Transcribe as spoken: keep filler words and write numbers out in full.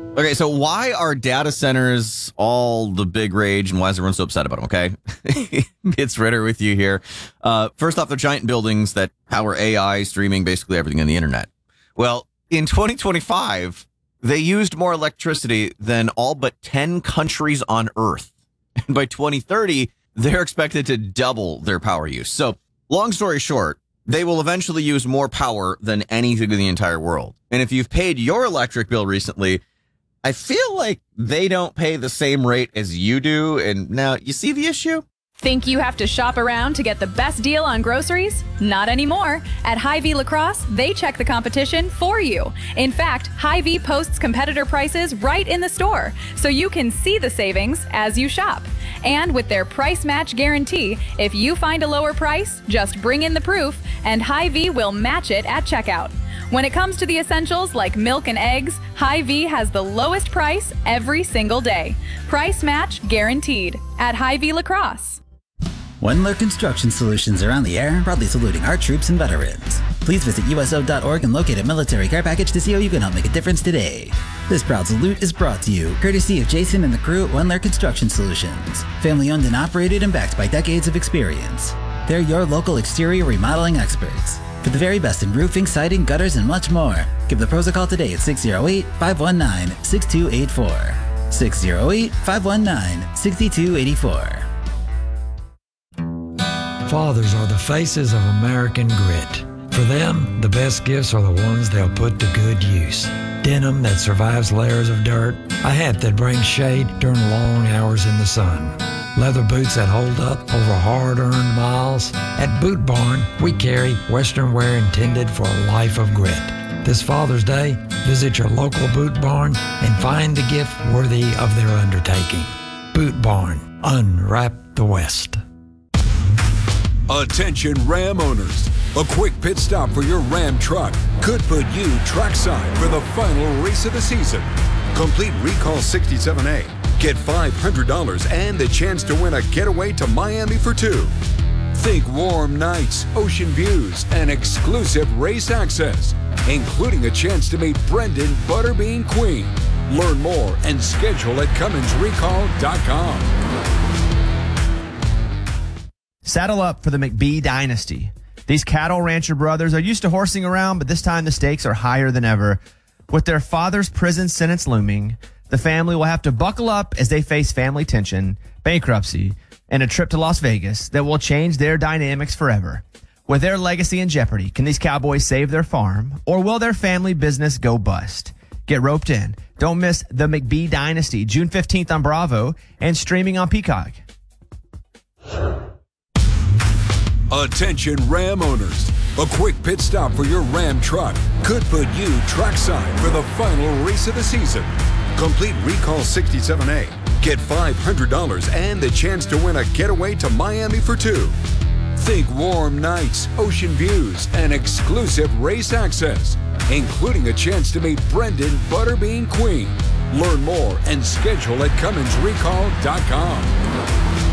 Okay, so why are data centers all the big rage and why is everyone so upset about them, okay? It's Ritter with you here. Uh, first off, they're giant buildings that power A I, streaming, basically everything on the internet. Well, in twenty twenty-five, they used more electricity than all but ten countries on Earth. And by twenty thirty, they're expected to double their power use. So, long story short, they will eventually use more power than anything in the entire world. And if you've paid your electric bill recently, I feel like they don't pay the same rate as you do. And now, you see the issue? Think you have to shop around to get the best deal on groceries? Not anymore. At Hy-Vee Lacrosse, they check the competition for you. In fact, Hy-Vee posts competitor prices right in the store, so you can see the savings as you shop. And with their price match guarantee, if you find a lower price, just bring in the proof, and Hy-Vee will match it at checkout. When it comes to the essentials like milk and eggs, Hy-Vee has the lowest price every single day. Price match guaranteed at Hy-Vee Lacrosse. Wendler Construction Solutions are on the air, proudly saluting our troops and veterans. Please visit U S O dot org and locate a military care package to see how you can help make a difference today. This proud salute is brought to you, courtesy of Jason and the crew at Wendler Construction Solutions. Family owned and operated and backed by decades of experience. They're your local exterior remodeling experts. For the very best in roofing, siding, gutters, and much more, give the pros a call today at six oh eight, five one nine, six two eight four. six oh eight, five one nine, six two eight four. Fathers are the faces of American grit. For them, the best gifts are the ones they'll put to good use. Denim that survives layers of dirt, a hat that brings shade during long hours in the sun, leather boots that hold up over hard-earned miles. At Boot Barn, we carry Western wear intended for a life of grit. This Father's Day, visit your local Boot Barn and find the gift worthy of their undertaking. Boot Barn, unwrap the West. Attention Ram owners. A quick pit stop for your Ram truck could put you trackside for the final race of the season. Complete Recall sixty-seven A. Get five hundred dollars and the chance to win a getaway to Miami for two. Think warm nights, ocean views, and exclusive race access, including a chance to meet Brendan Butterbean Queen. Learn more and schedule at Cummins Recall dot com. Saddle up for the McBee dynasty. These cattle rancher brothers are used to horsing around, but this time the stakes are higher than ever. With their father's prison sentence looming, the family will have to buckle up as they face family tension, bankruptcy, and a trip to Las Vegas that will change their dynamics forever. With their legacy in jeopardy, can these cowboys save their farm, or will their family business go bust? Get roped in. Don't miss the McBee dynasty, June fifteenth on Bravo and streaming on Peacock. Attention Ram owners. A quick pit stop for your Ram truck could put you trackside for the final race of the season. Complete Recall sixty-seven A. Get five hundred dollars and the chance to win a getaway to Miami for two. Think warm nights, ocean views, and exclusive race access, including a chance to meet Brendan Butterbean Queen. Learn more and schedule at Cummins Recall dot com.